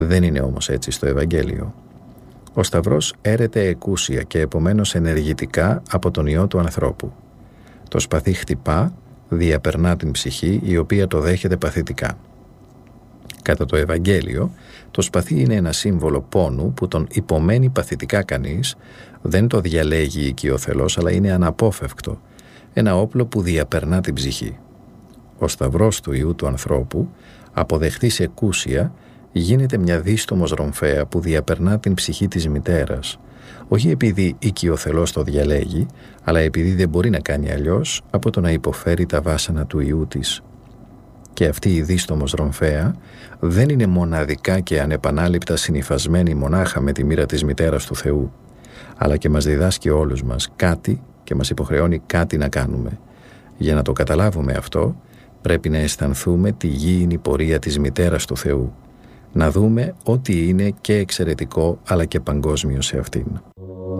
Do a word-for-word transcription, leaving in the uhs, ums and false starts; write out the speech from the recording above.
Δεν είναι όμως έτσι στο Ευαγγέλιο. Ο Σταυρός έρεται εκούσια και επομένως ενεργητικά από τον Υιό του ανθρώπου. Το σπαθί χτυπά, διαπερνά την ψυχή, η οποία το δέχεται παθητικά. Κατά το Ευαγγέλιο, το σπαθί είναι ένα σύμβολο πόνου που τον υπομένει παθητικά κανείς, δεν το διαλέγει οικειοθελώς, αλλά είναι αναπόφευκτο, ένα όπλο που διαπερνά την ψυχή. Ο Σταυρός του Υιού του ανθρώπου, αποδεχτής εκούσια, γίνεται μια δίστομος ρομφαία που διαπερνά την ψυχή της μητέρας, όχι επειδή οικειοθελώς το διαλέγει, αλλά επειδή δεν μπορεί να κάνει αλλιώς από το να υποφέρει τα βάσανα του Υιού της. Και αυτή η δίστομος ρομφαία δεν είναι μοναδικά και ανεπανάληπτα συνυφασμένη μονάχα με τη μοίρα της μητέρας του Θεού, αλλά και μας διδάσκει όλους μας κάτι και μας υποχρεώνει κάτι να κάνουμε. Για να το καταλάβουμε αυτό, πρέπει να αισθανθούμε τη γήινη πορεία της μητέρας του Θεού, να δούμε ό,τι είναι και εξαιρετικό αλλά και παγκόσμιο σε αυτήν.